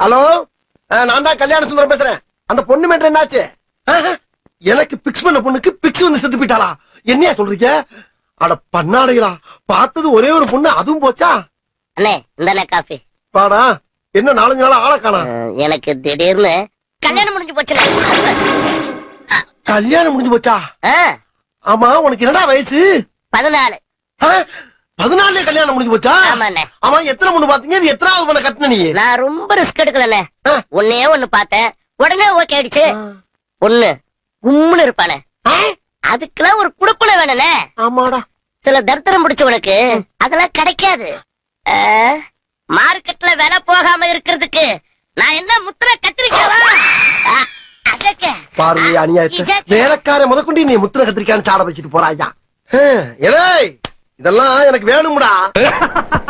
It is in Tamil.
ஹலோ, நான் தான் கல்யாண சுந்தரம் பேசுறேன். அந்த பொண்ணு மேட்டர் என்னாச்சு? எனக்கு பிக்ஸ் பண்ண பொண்ணுக்கு பிக்ஸ் வந்து செத்து போயிட்டாளா? என்னையா சொல்றீங்க? அட பண்ணாடைகளா, பார்த்தது ஒரே ஒரு பொண்ணு, அதுவும் போச்சா? அண்ணே இந்த காஃபி பாடா, என்ன 4-5 நாளா ஆளை காணோம். எனக்கு திடீர்னு கல்யாணம் முடிஞ்சு போச்சு. கல்யாணம் முடிஞ்சு போச்சா? ஆமா, உனக்கு என்னடா வயசு? 14. 14 கல்யாணம் முடிஞ்சு போச்சா? ஆமாண்ணே. ஆமா, எத்தனை பொண்ணு பாத்தீங்க? இது எத்தனாவது பொண்ணை கட்டின நீ? நான் ரொம்ப ரிஸ்க் எடுக்கலண்ணே. ஒன்னே ஒண்ணு பார்த்தேன், உடனே ஓகே ஆயிடுச்சு. பொண்ணு கும்முன்னு இருப்பானே, அதுக்கெல்லாம் ஒரு குடுப்பனை வேணும்னே. ஆமாடா. சில தரித்திரம் முடிச்சவனுக்கு அதெல்லாம் கிடைக்காது. மார்க்கெட்ல விலை போகாம இருக்கிறதுக்கு நான் என்ன முத்திரை கத்திரிக்காவா? பார்வை அநியாயத்தை வேலைக்கார முதற்கொண்டு நீ முத்திரை கத்திரிக்கான்னு சாட வச்சுட்டு போறாயா? இதெல்லாம் எனக்கு வேணும்டா.